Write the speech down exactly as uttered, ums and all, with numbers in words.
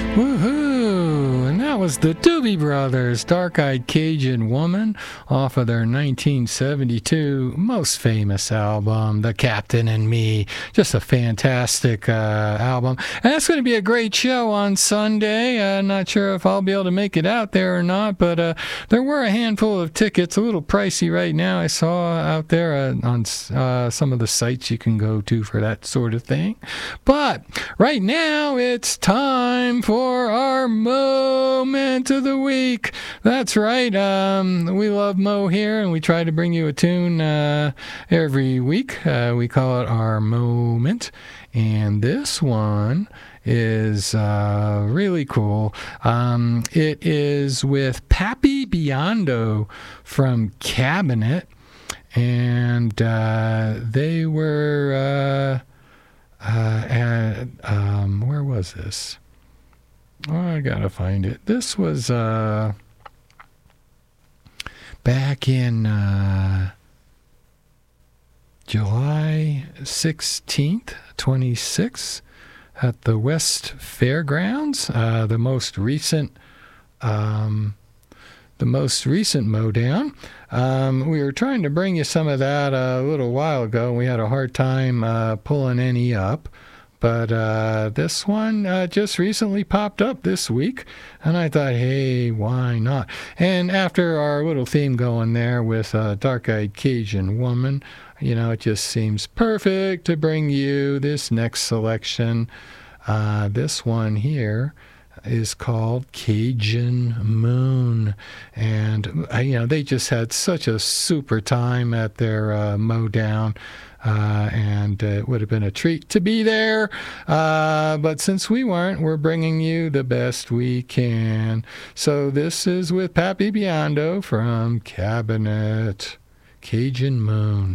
Woohoo! And that was the Doobie Brothers, Dark-Eyed Cajun Woman, off of their nineteen seventy-two most famous album, The Captain and Me. Just a fantastic uh, album. And that's going to be a great show on Sunday. Uh, not sure if I'll be able to make it out there or not, but uh, there were a handful of tickets, a little pricey right now. I saw out there uh, on uh, some of the sites you can go to for that sort of thing. But right now, it's time for our moment of the week. That's right. Um, we love Mo here, and we try to bring you a tune uh, every week. Uh, we call it our moment, and this one is uh, really cool. Um, it is with Pappy Biondo from Cabinet, and uh, they were uh, uh, at, um, where was this? Oh, I gotta find it. This was uh, back in uh, July sixteenth, twenty-six, at the West Fairgrounds. Uh, the most recent, um, the most recent Modown. Um, we were trying to bring you some of that a little while ago, and we had a hard time uh, pulling any up. But uh, this one uh, just recently popped up this week, and I thought, hey, why not? And after our little theme going there with uh, Dark-Eyed Cajun Woman, you know, it just seems perfect to bring you this next selection. Uh, this one here is called Cajun Moon, and uh, you know, they just had such a super time at their uh, Modown. Uh, and uh, it would have been a treat to be there. Uh, but since we weren't, we're bringing you the best we can. So this is with Pappy Biondo from Cabinet, Cajun Moon.